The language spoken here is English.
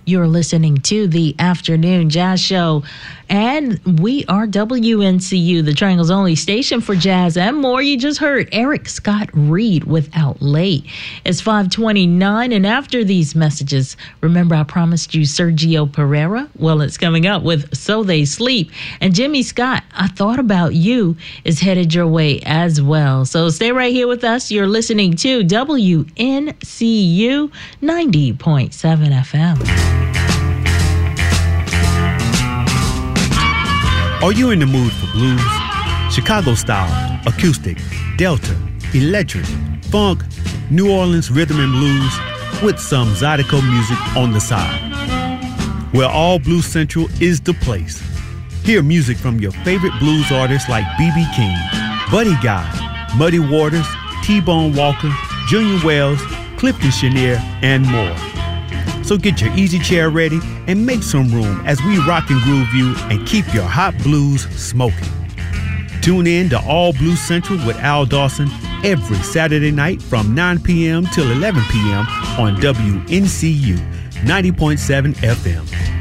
You're listening to the Afternoon Jazz Show, and we are WNCU, the Triangle's only station for jazz and more. You just heard Eric Scott Reed with Out Late. It's 5:29, and after these messages, remember I promised you Sergio Pereira? Well, it's coming up with So They Sleep. And Jimmy Scott, I Thought About You, is headed your way as well. So stay right here with us. You're listening to WNCU 90.7 FM. Are you in the mood for blues? Chicago style, acoustic, Delta, electric, funk, New Orleans rhythm and blues with some Zydeco music on the side. Where all Blues Central is the place. Hear music from your favorite blues artists like B.B. King, Buddy Guy, Muddy Waters, T-Bone Walker, Junior Wells, Clifton Chenier, and more. So get your easy chair ready and make some room as we rock and groove you and keep your hot blues smoking. Tune in to All Blues Central with Al Dawson every Saturday night from 9 p.m. till 11 p.m. on WNCU 90.7 FM.